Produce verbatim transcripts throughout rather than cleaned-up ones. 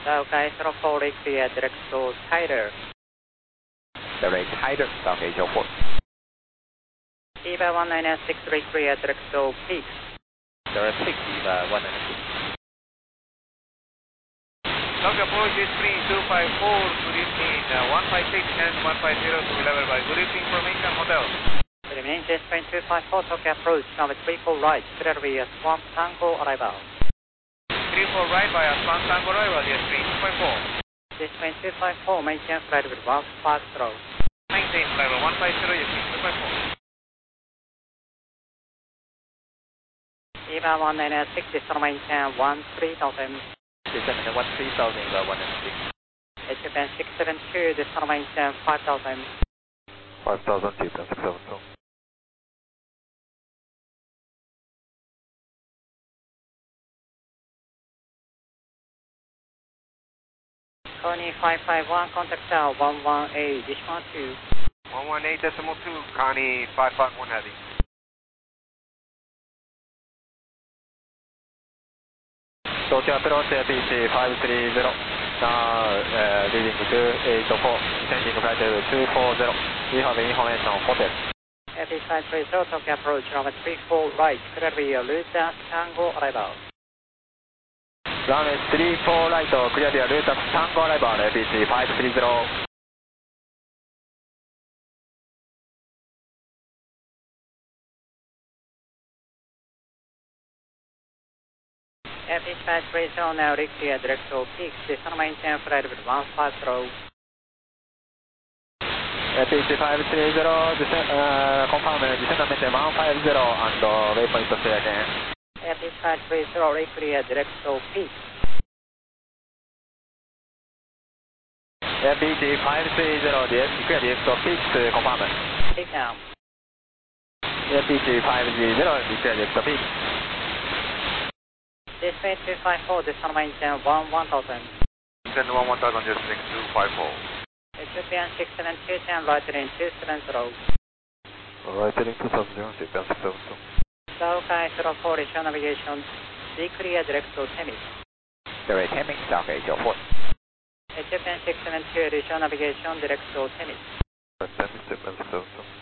South zero four, clear, direct to Tyler. Direct Tyler, South eight zero four. Eva one nine six three, clear, direct to Peak. Direct six, Eva one nine six. South approach is three two five four, good evening, uh, one five six and one five zero to be level by. Good evening, Formation Hotel. Good evening, Jet Train two five four, Tokyo approach, number three four right, clearly a Swamp Tango arrival. three four right by a Swamp Tango arrival, Jet Train two five four. Jet Train two five four, maintain flight with one five zero. Maintain level one five zero, Jet Train two five four. Eva one nine six, descend maintain one three thousand. Descend one three thousand, Eva one nine six. Japan six seven two, descend maintain five thousand. five thousand, Japan six seven two. Connie five five one, contact tower one one eight, decimal two. one one eight decimal two, Connie five five one heavy. Tokyo approach B C five three zero. Now uh, leading to eight four, descending flight two four zero. We have information hotel. F B five three zero, Tokyo approach, number three four right, clearly a Luta Tango arrival. Runway three four right, clear the route of Tango arrival, B C five three zero. F B five three zero, now clear direct to Peak, descend maintain flight with one five zero. B C five three zero, descend, uh, confirm, descend maintain one five zero and uh, waypoint stay again. F B five three zero, clear direct to Peak. B C five three zero, clear direct to Peak, confirm. Peak now. B C five three zero, clear direct to Peak. Jet Train two five four, descend maintain one one thousand. Descend one one thousand, Jet Train two five four. Japan six seven two, ten, right lane two seven zero. Right lane two seven zero, Japan six seven two. South zero four, return navigation, declear direct to Temis. Direct Temis, South eight zero four. Japan six seven two, return navigation, direct to Temis. Temis, Japan six seven two.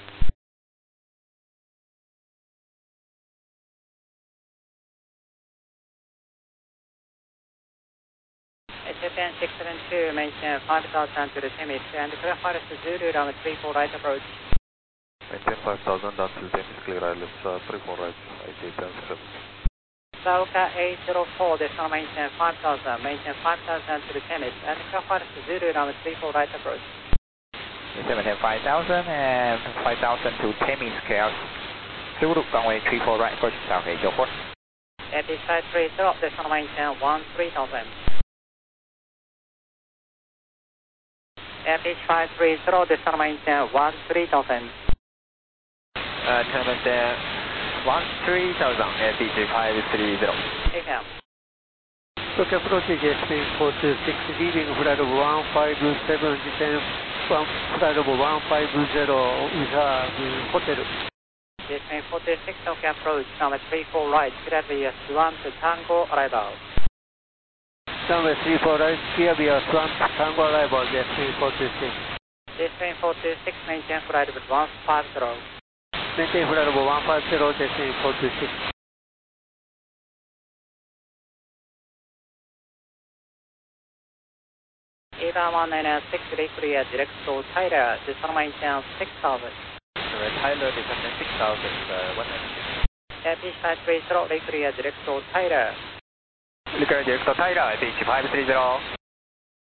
Japan six seven two, maintain five thousand to the Temis, and clear fire to Zulu, runway three four right approach. Maintain five thousand down to the Temis, clear islands, uh, three four right, Japan six seven two. South eight zero four, descend maintain five thousand, maintain five thousand to the Temis, and clear fire to Zulu, runway three four right approach. Maintain five thousand and five thousand to Temis, clear Zulu, runway three four right approach, South eight zero four. F B five three zero, descend maintain one three thousand. F H five three zero, descend maintain one three thousand. Uh, descend maintain one three thousand, F B C five three zero. Take care. Tokyo approach Jet Train four two six, leaving flight of one five seven, descend flight of one five zero, we have hotel. Jet Train four two six, Tokyo approach, number three four right, clearly a Swamp Tango arrival. Runway three four right, clear via Swamp Tango arrival, Jet Train four two six. Jet Train four two six, maintain flight with one five zero. Maintain flight of one five zero, Jet Train four two six. Eva one nine six, clear direct to Tyler, descend maintain six thousand. Tyler, descend six thousand, uh, one nine six. F H five three zero, clear direct to Tyler. Clear direct to Tyler, F H five three zero.